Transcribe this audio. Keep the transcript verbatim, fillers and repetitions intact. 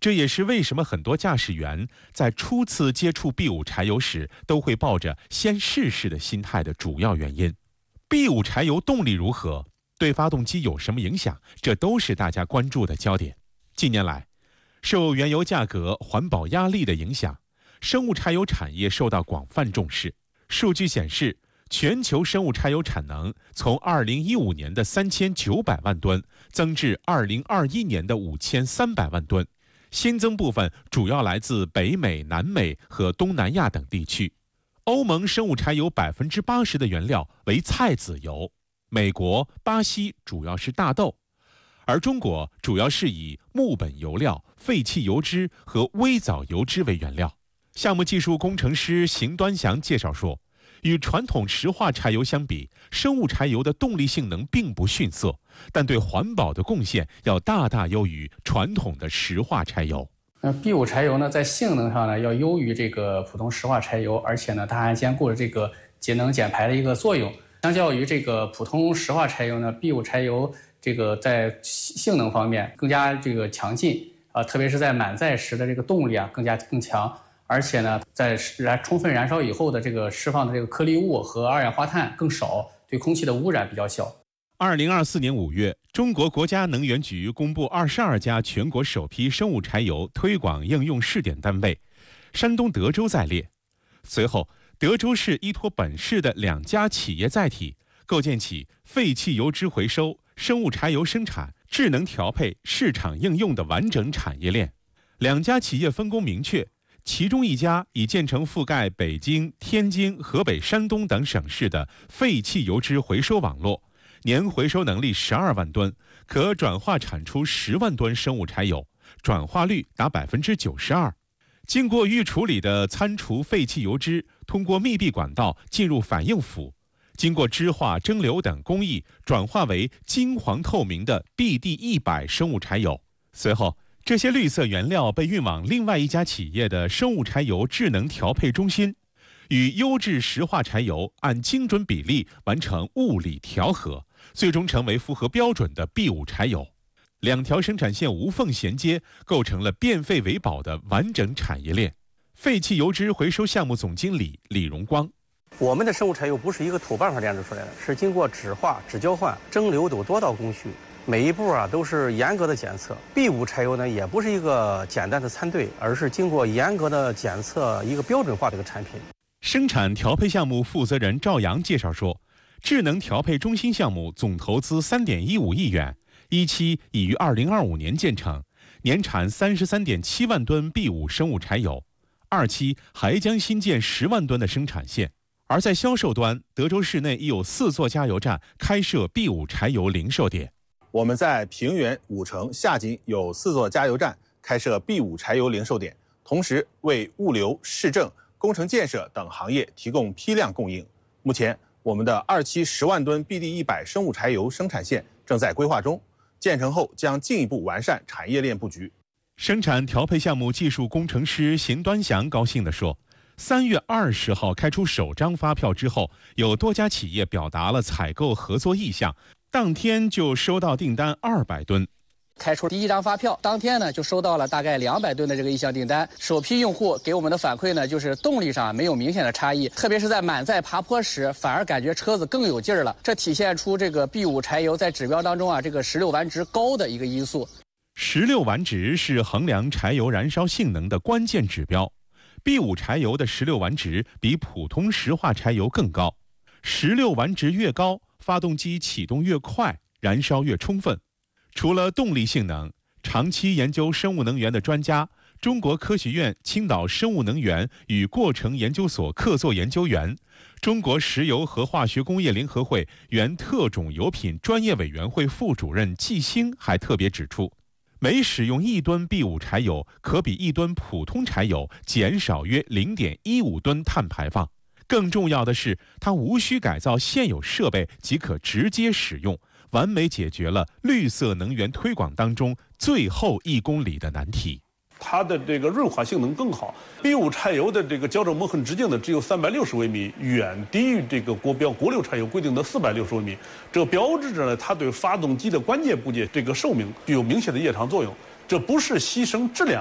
这也是为什么很多驾驶员在初次接触 B 五 柴油时都会抱着先试试的心态的主要原因。B 五 柴油动力如何，对发动机有什么影响，这都是大家关注的焦点。近年来，受原油价格、环保压力的影响，生物柴油产业受到广泛重视。数据显示，全球生物柴油产能从二零一五年的三千九百万吨增至二零二一年的五千三百万吨，新增部分主要来自北美、南美和东南亚等地区。欧盟生物柴油百分之八十的原料为菜籽油，美国、巴西主要是大豆，而中国主要是以木本油料、废弃油脂和微藻油脂为原料。项目技术工程师邢端祥介绍说，与传统石化柴油相比，生物柴油的动力性能并不逊色，但对环保的贡献要大大优于传统的石化柴油。 那 B 五 柴油呢，在性能上呢要优于这个普通石化柴油，而且呢，它还兼顾了这个节能减排的一个作用。相较于这个普通石化柴油呢 ，B 五 柴油这个在性能方面更加这个强劲啊，特别是在满载时的这个动力啊更加更强。而且呢，在燃充分燃烧以后的这个释放的这个颗粒物和二氧化碳更少，对空气的污染比较小。 二零二四年五月，中国国家能源局公布二十二家全国首批生物柴油推广应用试点单位，山东德州在列。随后，德州市依托本市的两家企业载体，构建起废弃油脂回收、生物柴油生产、智能调配、市场应用的完整产业链。两家企业分工明确。其中一家已建成覆盖北京、天津、河北、山东等省市的废弃油脂回收网络，年回收能力十二万吨，可转化产出十万吨生物柴油，转化率达百分之九十二。经过预处理的餐厨废弃油脂，通过密闭管道进入反应釜，经过支化、蒸馏等工艺，转化为金黄透明的 B D 一百生物柴油。随后，这些绿色原料被运往另外一家企业的生物柴油智能调配中心，与优质石化柴油按精准比例完成物理调和，最终成为符合标准的 B 五 柴油。两条生产线无缝衔接，构成了变废为宝的完整产业链。废弃油脂回收项目总经理李荣光： 我们的生物柴油不是一个土办法炼制出来的，是经过酯化、酯交换、蒸馏等多道工序。每一步啊都是严格的检测。B 五 柴油呢也不是一个简单的参对，而是经过严格的检测一个标准化的一个产品。 生产调配项目负责人赵阳介绍说，智能调配中心项目总投资 三点一五亿元，一期已于二零二五年建成，年产 三十三点七万吨 B 五 生物柴油，二期还将新建十万吨的生产线。而在销售端，德州市内已有四座加油站开设 B 五 柴油零售点。 我们在平原、武城、下井有四座加油站开设 B 五 柴油零售点，同时为物流、市政、工程建设等行业提供批量供应。目前，我们的二期十万吨 B D 一百生物柴油生产线正在规划中，建成后将进一步完善产业链布局。 生产调配项目技术工程师邢端祥高兴地说，三月二十号开出首张发票之后，有多家企业表达了采购合作意向，当天就收到订单二百吨。 开出第一张发票，当天呢就收到了大概两百吨的这个意向订单。首批用户给我们的反馈呢，就是动力上没有明显的差异，特别是在满载爬坡时，反而感觉车子更有劲儿了。这体现出这个 B 五 柴油在指标当中啊，这个十六完值高的一个因素。 十六完值是衡量柴油燃烧性能的关键指标。B 五 柴油的十六完值比普通石化柴油更高，十六完值越高，发动机启动越快，燃烧越充分。除了动力性能，长期研究生物能源的专家、中国科学院青岛生物能源与过程研究所客座研究员、中国石油和化学工业联合会原特种油品专业委员会副主任季星还特别指出，每使用一吨 B 五 柴油，可比一吨普通柴油减少约 零点一五吨碳排放。更重要的是，它无需改造现有设备即可直接使用，完美解决了绿色能源推广当中最后一公里的难题。 它的这个润滑性能更好。B 五 柴油的这个校正磨痕直径呢只有三百六十微米，远低于这个国标国六柴油规定的四百六十微米。这标志着呢，它对发动机的关键部件这个寿命具有明显的延长作用。这不是牺牲质量。